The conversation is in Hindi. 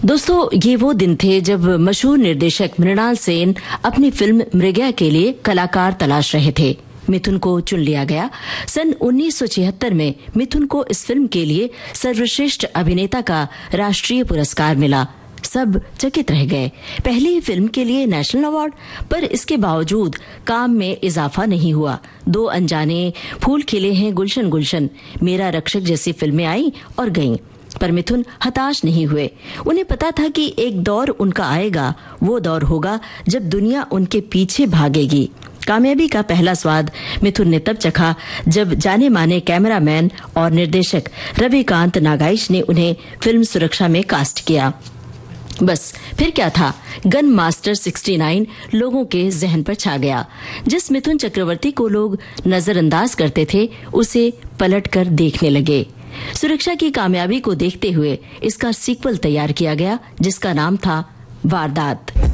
दोस्तों, ये वो दिन थे जब मशहूर निर्देशक मृणाल सेन अपनी फिल्म मृगया के लिए कलाकार तलाश रहे थे। मिथुन को चुन लिया गया। सन 1976 में मिथुन को इस फिल्म के लिए सर्वश्रेष्ठ अभिनेता का राष्ट्रीय पुरस्कार मिला। सब चकित रह गए। पहली फिल्म के लिए नेशनल अवार्ड, पर इसके बावजूद काम में इजाफा नहीं हुआ। दो अनजाने, फूल खिले हैं गुलशन गुलशन, मेरा रक्षक जैसी फिल्में आईं और गईं, पर मिथुन हताश नहीं हुए। उन्हें पता था कि एक दौर उनका आएगा, वो दौर होगा जब दुनिया उनके पीछे भागेगी। कामयाबी का पहला स्वाद मिथुन ने तब चखा जब जाने माने कैमरामैन और निर्देशक रविकांत नागाइश ने उन्हें फिल्म सुरक्षा में कास्ट किया। बस फिर क्या था, गन मास्टर 69 लोगों के जहन पर छा गया। जिस मिथुन चक्रवर्ती को लोग नजरअंदाज करते थे, उसे पलटकर देखने लगे। सुरक्षा की कामयाबी को देखते हुए इसका सीक्वल तैयार किया गया, जिसका नाम था वारदात।